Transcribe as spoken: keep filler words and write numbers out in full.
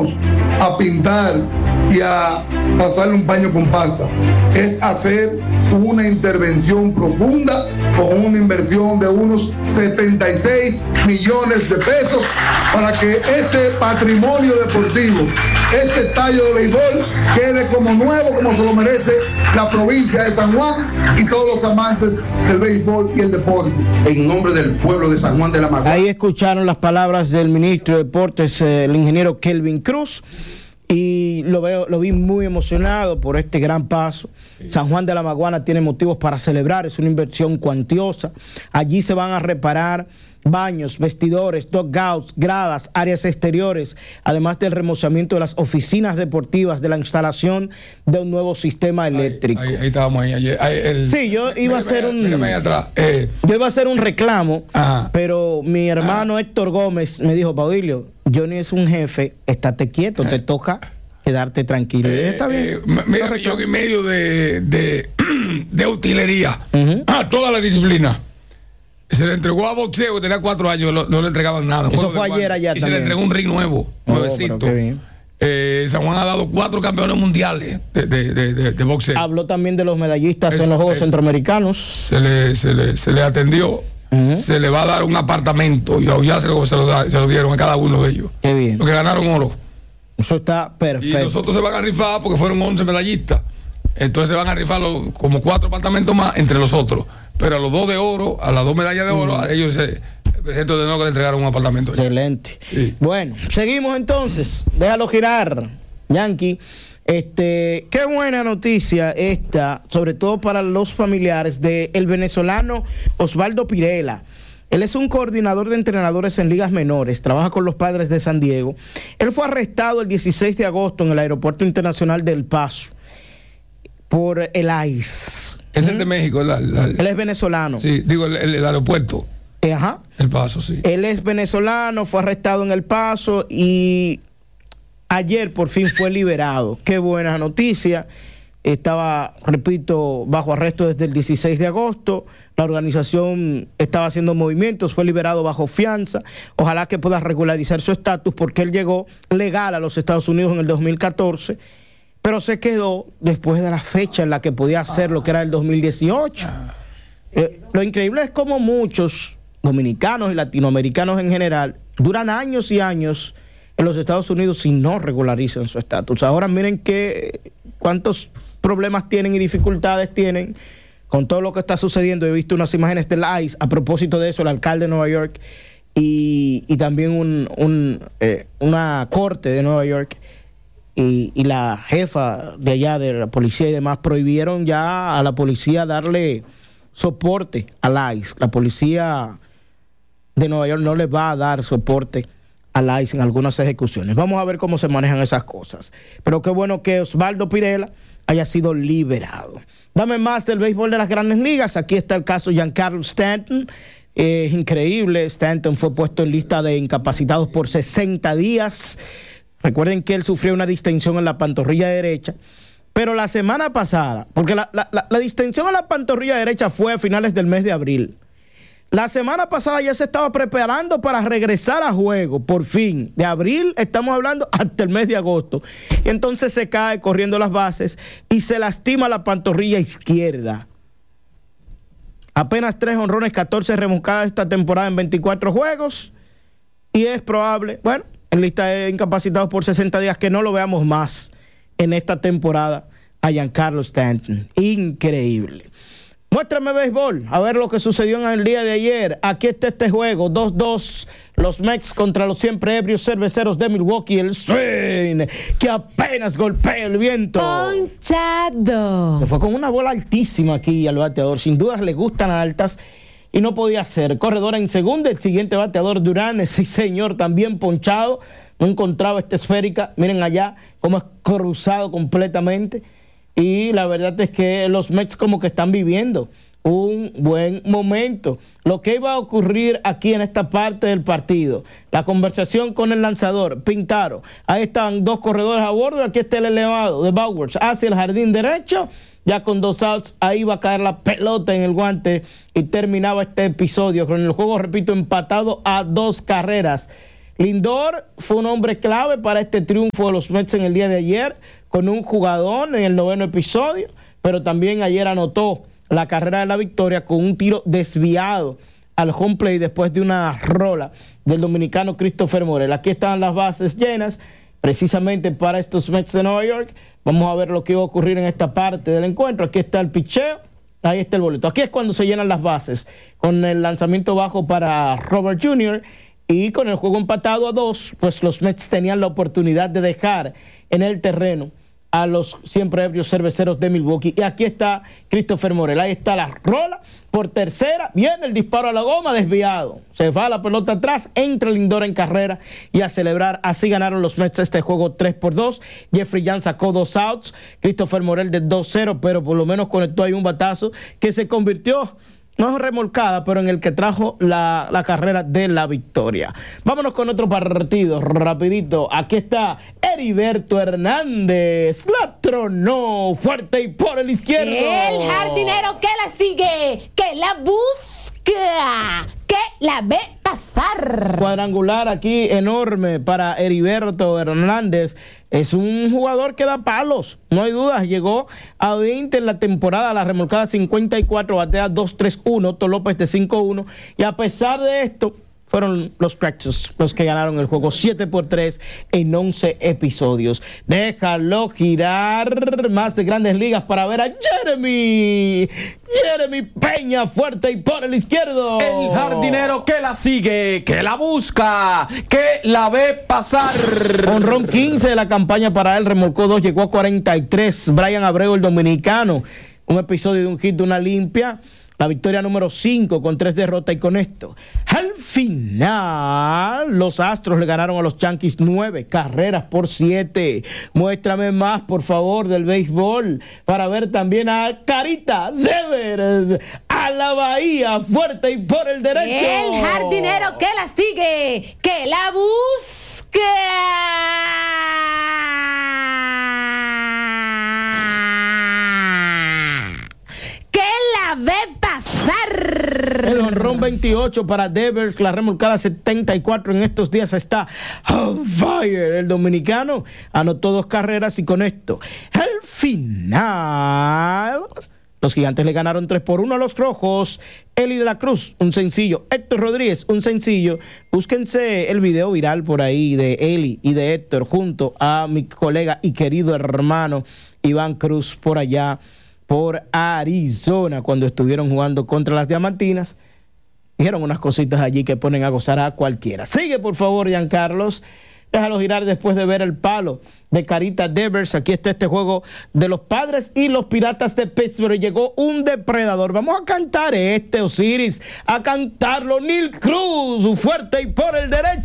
venimos a pintar y a pasarle un paño con pasta. Es hacer una intervención profunda con una inversión de unos setenta y seis millones de pesos para que este patrimonio deportivo, este estadio de béisbol, quede como nuevo, como se lo merece la provincia de San Juan y todos los amantes del béisbol y el deporte. En nombre del pueblo de San Juan de la Maguana. Ahí escucharon las palabras del ministro de Deportes, eh, el ingeniero Kelvin Cruz, y lo veo, lo vi muy emocionado por este gran paso. Sí. San Juan de la Maguana tiene motivos para celebrar, es una inversión cuantiosa. Allí se van a reparar baños, vestidores, dugouts, gradas, áreas exteriores, además del remozamiento de las oficinas deportivas, de la instalación de un nuevo sistema eléctrico. Ahí, ahí, ahí estábamos ahí ayer. Ahí, el, sí, yo iba mira, a hacer un mira, mira atrás. Eh. yo iba a hacer un reclamo, ajá, pero mi hermano, ajá, Héctor Gómez me dijo: Baudilio, Johnny es un jefe, estate quieto, te toca quedarte tranquilo. Eh, Está bien. Eh, mira, yo en medio de, de, de utilería, uh-huh, a toda la disciplina. Se le entregó a boxeo, que tenía cuatro años, no, no le entregaban nada. Eso fue ayer allá y también. Y se le entregó un ring nuevo, oh, nuevecito. Eh, San Juan ha dado cuatro campeones mundiales de, de, de, de, de boxeo. Habló también de los medallistas es, en los Juegos es, Centroamericanos. Se le, se le, se le atendió. Uh-huh. Se le va a dar un apartamento. Y ya se lo, se, lo da, se lo dieron a cada uno de ellos. Qué bien. Los que ganaron oro. Eso está perfecto. Y nosotros se van a rifar porque fueron once medallistas. Entonces se van a rifar los, como cuatro apartamentos más entre los otros. Pero a los dos de oro, a las dos medallas de oro, mm. a ellos se, el presidente de nuevo que le entregaron un apartamento. Excelente. Sí. Bueno, seguimos entonces. Déjalo girar, Yankee. Este, qué buena noticia esta, sobre todo para los familiares del venezolano Osvaldo Pirela. Él es un coordinador de entrenadores en ligas menores, trabaja con los Padres de San Diego. Él fue arrestado el dieciséis de agosto en el Aeropuerto Internacional de El Paso por el I C E. Es el de México. La, la, él es venezolano. Sí, digo, el, el, el aeropuerto. Ajá. El Paso, sí. Él es venezolano, fue arrestado en El Paso y ayer por fin fue liberado. Qué buena noticia. Estaba, repito, bajo arresto desde el dieciséis de agosto. La organización estaba haciendo movimientos, fue liberado bajo fianza. Ojalá que pueda regularizar su estatus porque él llegó legal a los Estados Unidos en el dos mil catorce. Pero se quedó después de la fecha en la que podía hacer lo que era el dos mil dieciocho. Eh, lo increíble es cómo muchos dominicanos y latinoamericanos en general duran años y años en los Estados Unidos y no regularizan su estatus. Ahora miren que cuántos problemas tienen y dificultades tienen con todo lo que está sucediendo. He visto unas imágenes del I C E a propósito de eso, el alcalde de Nueva York y, y también un, un, eh, una corte de Nueva York. Y, y la jefa de allá de la policía y demás prohibieron ya a la policía darle soporte al I C E. La policía de Nueva York no le va a dar soporte al I C E en algunas ejecuciones. Vamos a ver cómo se manejan esas cosas. Pero qué bueno que Osvaldo Pirela haya sido liberado. Dame más del béisbol de las Grandes Ligas. Aquí está el caso Giancarlo Stanton. Es increíble. Stanton fue puesto en lista de incapacitados por sesenta días. Recuerden que él sufrió una distensión en la pantorrilla derecha, pero la semana pasada, porque la, la, la, la distensión en la pantorrilla derecha fue a finales del mes de abril. La semana pasada ya se estaba preparando para regresar a juego, por fin. De abril estamos hablando hasta el mes de agosto. Y entonces se cae corriendo las bases y se lastima la pantorrilla izquierda. Apenas tres jonrones, catorce remolcadas esta temporada en veinticuatro juegos. Y es probable, bueno, en lista de incapacitados por sesenta días, que no lo veamos más en esta temporada a Giancarlo Stanton. Increíble. Muéstrame béisbol, a ver lo que sucedió en el día de ayer. Aquí está este juego, dos dos, los Mets contra los siempre ebrios cerveceros de Milwaukee. El swing que apenas golpea el viento. Ponchado. Se fue con una bola altísima aquí al bateador. Sin dudas le gustan altas y no podía ser. Corredora en segunda, el siguiente bateador Durán, sí señor, también ponchado. No encontraba esta esférica. Miren allá cómo es cruzado completamente. Y la verdad es que los Mets como que están viviendo un buen momento. Lo que iba a ocurrir aquí en esta parte del partido, la conversación con el lanzador, Pintaro. Ahí están dos corredores a bordo, aquí está el elevado de Bowers hacia el jardín derecho. Ya con dos outs, ahí va a caer la pelota en el guante y terminaba este episodio con el juego, repito, empatado a dos carreras. Lindor fue un hombre clave para este triunfo de los Mets en el día de ayer, con un jugador en el noveno episodio, pero también ayer anotó la carrera de la victoria con un tiro desviado al home play después de una rola del dominicano Christopher Morel. Aquí están las bases llenas, precisamente para estos Mets de Nueva York. Vamos a ver lo que va a ocurrir en esta parte del encuentro. Aquí está el picheo, ahí está el boleto. Aquí es cuando se llenan las bases, con el lanzamiento bajo para Robert junior y con el juego empatado a dos, pues los Mets tenían la oportunidad de dejar en el terreno a los siempre ebrios cerveceros de Milwaukee. Y aquí está Christopher Morel, ahí está la rola por tercera, viene el disparo a la goma, desviado, se va la pelota atrás, entra Lindor en carrera y a celebrar. Así ganaron los Mets este juego tres por dos. Jeffrey Young sacó dos outs, Christopher Morel de dos cero, pero por lo menos conectó ahí un batazo que se convirtió, no remolcada, pero en el que trajo la, la carrera de la victoria. Vámonos con otro partido, rapidito. Aquí está Heriberto Hernández. La tronó fuerte y por el izquierdo. El jardinero que la sigue, que la busca, que la ve pasar. Cuadrangular aquí enorme para Heriberto Hernández. Es un jugador que da palos, no hay dudas. Llegó a veinte en la temporada, la remolcada cincuenta y cuatro, batea dos tres uno, Tolópez de cinco uno. Y a pesar de esto, fueron los Crackers los que ganaron el juego siete por tres en once episodios. Déjalo girar, más de Grandes Ligas para ver a Jeremy. Jeremy Peña, fuerte y por el izquierdo. El jardinero que la sigue, que la busca, que la ve pasar. Honrón quince de la campaña para él, remolcó dos, llegó a cuarenta y tres. Brian Abreu, el dominicano, un episodio de un hit, de una limpia. La victoria número cinco con tres derrotas, y con esto, al final, los Astros le ganaron a los Yankees nueve carreras por siete. Muéstrame más, por favor, del béisbol, para ver también a Carita Devers, a la Bahía, fuerte y por el derecho. El jardinero que la sigue, que la busca. Ve pasar. El honrón veintiocho para Devers, la remolcada setenta y cuatro en estos días está on fire. El dominicano anotó dos carreras, y con esto, al final, los Gigantes le ganaron tres por uno a los Rojos. Eli de la Cruz, un sencillo. Héctor Rodríguez, un sencillo. Búsquense el video viral por ahí de Eli y de Héctor junto a mi colega y querido hermano Iván Cruz por allá por Arizona, cuando estuvieron jugando contra las Diamantinas. Dijeron unas cositas allí que ponen a gozar a cualquiera. Sigue, por favor, Giancarlos. Déjalo girar después de ver el palo de Carita Devers. Aquí está este juego de los Padres y los Piratas de Pittsburgh. Llegó un depredador. Vamos a cantar este, Osiris. A cantarlo, Neil Cruz. Fuerte y por el derecho.